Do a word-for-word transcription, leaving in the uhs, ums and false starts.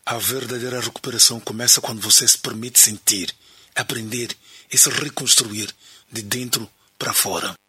A verdadeira recuperação começa quando você se permite sentir, aprender e se reconstruir de dentro para fora.